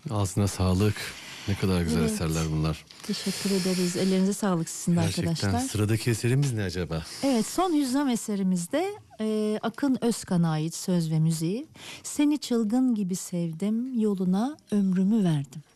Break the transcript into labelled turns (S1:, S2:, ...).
S1: Ağzına sağlık. Ne kadar güzel
S2: Evet.
S1: eserler bunlar.
S2: Teşekkür ederiz. Ellerinize sağlık sizin de
S1: Gerçekten.
S2: arkadaşlar.
S1: Sıradaki eserimiz ne acaba?
S2: Evet, son hüznam eserimizde Akın Özkan'a ait söz ve müziği. Seni çılgın gibi sevdim, yoluna ömrümü verdim.